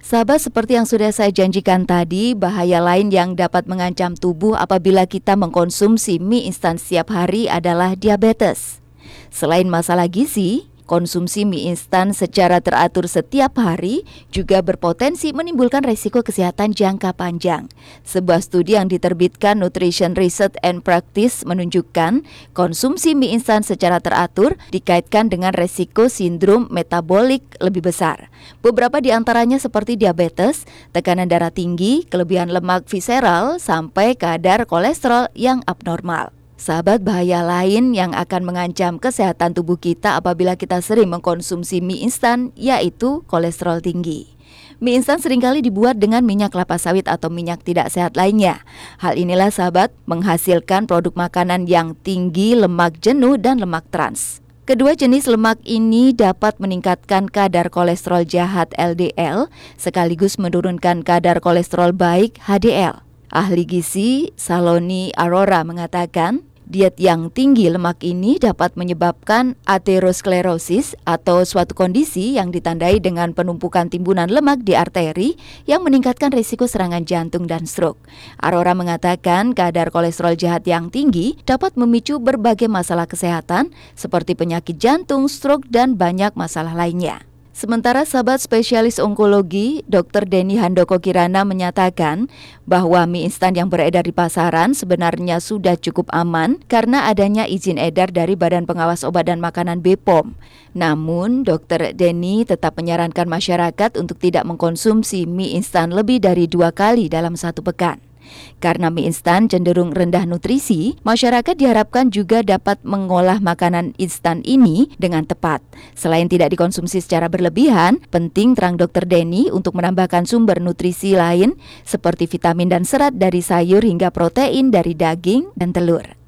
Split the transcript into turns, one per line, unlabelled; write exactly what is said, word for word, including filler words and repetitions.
Sahabat, seperti yang sudah saya janjikan tadi, bahaya lain yang dapat mengancam tubuh apabila kita mengkonsumsi mie instan setiap hari adalah diabetes. Selain masalah gizi, konsumsi mie instan secara teratur setiap hari juga berpotensi menimbulkan risiko kesehatan jangka panjang. Sebuah studi yang diterbitkan Nutrition Research and Practice menunjukkan konsumsi mie instan secara teratur dikaitkan dengan risiko sindrom metabolik lebih besar. Beberapa di antaranya seperti diabetes, tekanan darah tinggi, kelebihan lemak visceral, sampai kadar kolesterol yang abnormal. Sahabat, bahaya lain yang akan mengancam kesehatan tubuh kita apabila kita sering mengkonsumsi mie instan yaitu kolesterol tinggi. Mie instan seringkali dibuat dengan minyak kelapa sawit atau minyak tidak sehat lainnya. Hal inilah sahabat menghasilkan produk makanan yang tinggi lemak jenuh dan lemak trans. Kedua jenis lemak ini dapat meningkatkan kadar kolesterol jahat L D L sekaligus menurunkan kadar kolesterol baik H D L. Ahli gizi Saloni Arora mengatakan, diet yang tinggi lemak ini dapat menyebabkan aterosklerosis atau suatu kondisi yang ditandai dengan penumpukan timbunan lemak di arteri yang meningkatkan risiko serangan jantung dan stroke. Arora mengatakan kadar kolesterol jahat yang tinggi dapat memicu berbagai masalah kesehatan seperti penyakit jantung, stroke, dan banyak masalah lainnya. Sementara sahabat spesialis onkologi, dokter Denny Handoko Kirana menyatakan bahwa mie instan yang beredar di pasaran sebenarnya sudah cukup aman karena adanya izin edar dari Badan Pengawas Obat dan Makanan B P O M. Namun, dokter Denny tetap menyarankan masyarakat untuk tidak mengkonsumsi mie instan lebih dari dua kali dalam satu pekan. Karena mie instan cenderung rendah nutrisi, masyarakat diharapkan juga dapat mengolah makanan instan ini dengan tepat. Selain tidak dikonsumsi secara berlebihan, penting terang dokter Denny untuk menambahkan sumber nutrisi lain seperti vitamin dan serat dari sayur hingga protein dari daging dan telur.